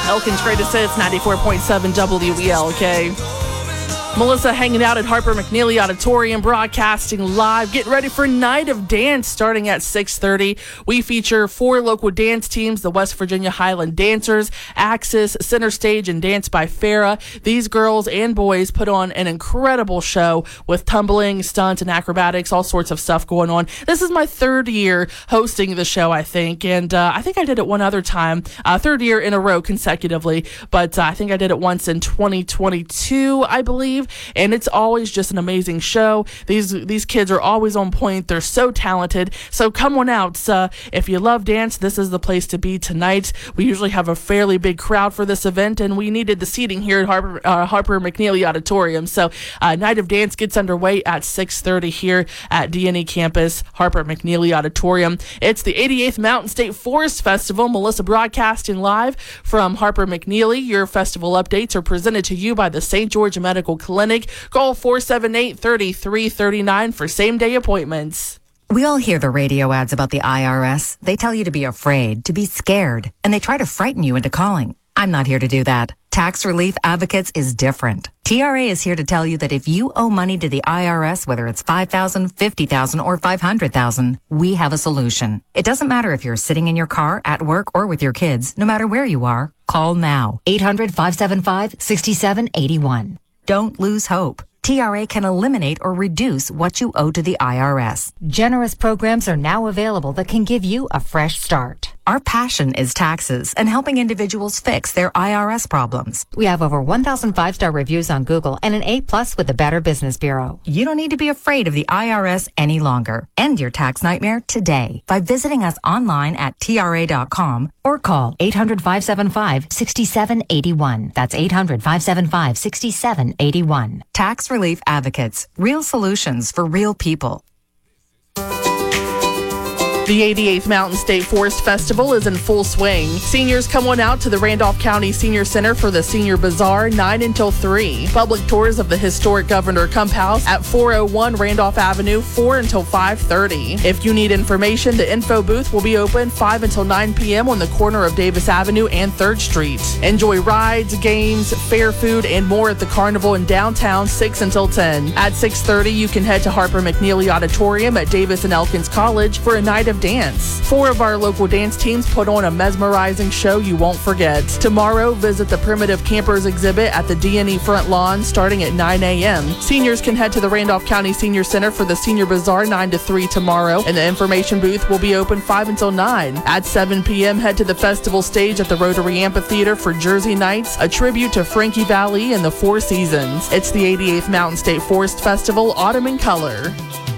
Elkins Greatest Hits, 94.7 WEL, okay? Melissa hanging out at Harper McNeely Auditorium, broadcasting live. Get ready for Night of Dance starting at 6:30. We feature 4 local dance teams, the West Virginia Highland Dancers, Axis, Center Stage, and Dance by Farah. These girls and boys put on an incredible show with tumbling, stunts, and acrobatics, all sorts of stuff going on. This is my 3rd year hosting the show, I think, and I think I did it one other time, 3rd year in a row consecutively, but I think I did it once in 2022, I believe. And it's always just an amazing show. These kids are always on point. They're so talented. So come on out. If you love dance, this is the place to be tonight. We usually have a fairly big crowd for this event, and we needed the seating here at Harper McNeely Auditorium. So Night of Dance gets underway at 6:30 here at DNE campus, Harper McNeely Auditorium. It's the 88th Mountain State Forest Festival. Melissa broadcasting live from Harper McNeely. Your festival updates are presented to you by the St. George Medical Clinic. Call 478-3339 for same-day appointments. We all hear the radio ads about the IRS. They tell you to be afraid, to be scared, and they try to frighten you into calling. I'm not here to do that. Tax Relief Advocates is different. TRA is here to tell you that if you owe money to the IRS, whether it's $5,000, $50,000, or $500,000, we have a solution. It doesn't matter if you're sitting in your car, at work, or with your kids. No matter where you are, call now. 800-575-6781. Don't lose hope. TRA can eliminate or reduce what you owe to the IRS. Generous programs are now available that can give you a fresh start. Our passion is taxes and helping individuals fix their IRS problems. We have over 1,000 5-star reviews on Google and an A+ with the Better Business Bureau. You don't need to be afraid of the IRS any longer. End your tax nightmare today by visiting us online at TRA.com or call 800-575-6781. That's 800-575-6781. Tax Relief Advocates. Real solutions for real people. The 88th Mountain State Forest Festival is in full swing. Seniors, come on out to the Randolph County Senior Center for the Senior Bazaar, 9 until 3. Public tours of the historic Governor Kump House at 401 Randolph Avenue, 4 until 5:30. If you need information, the info booth will be open 5 until 9 p.m. on the corner of Davis Avenue and 3rd Street. Enjoy rides, games, fair food, and more at the Carnival in downtown, 6 until 10. At 6:30, you can head to Harper McNeely Auditorium at Davis and Elkins College for a night of dance. 4 of our local dance teams put on a mesmerizing show you won't forget. Tomorrow, visit the Primitive Campers exhibit at the DNE front lawn starting at 9 a.m. Seniors can head to the Randolph County Senior Center for the Senior Bazaar 9 to 3 tomorrow, and the information booth will be open 5 until 9. At 7 p.m., head to the festival stage at the Rotary Amphitheater for Jersey Nights, a tribute to Frankie Valli and the Four Seasons. It's the 88th Mountain State Forest Festival, Autumn in Color.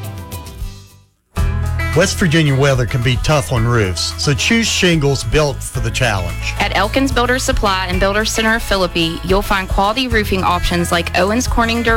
West Virginia weather can be tough on roofs, so choose shingles built for the challenge. At Elkins Builder Supply and Builder Center of Philippi, you'll find quality roofing options like Owens Corning